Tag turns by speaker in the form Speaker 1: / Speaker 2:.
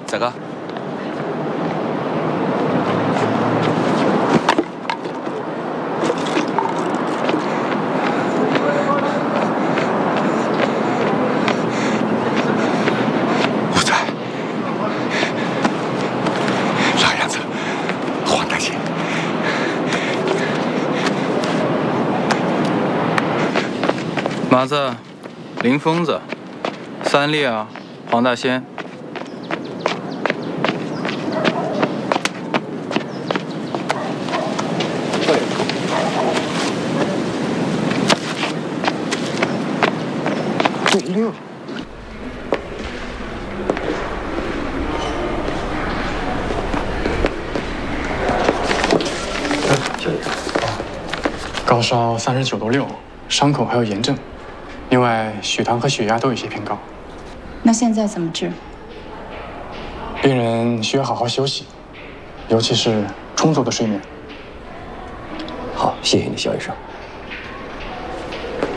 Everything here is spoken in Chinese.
Speaker 1: 这个。
Speaker 2: 无罪。老样子，黄大仙。
Speaker 3: 麻子，林疯子，三烈啊，黄大仙。
Speaker 2: 96。
Speaker 4: 小医生，
Speaker 5: 高烧39度6，伤口还有炎症，另外血糖和血压都有些偏高。
Speaker 6: 那现在怎么治？
Speaker 5: 病人需要好好休息，尤其是充足的睡眠。
Speaker 4: 好，谢谢你，肖医生。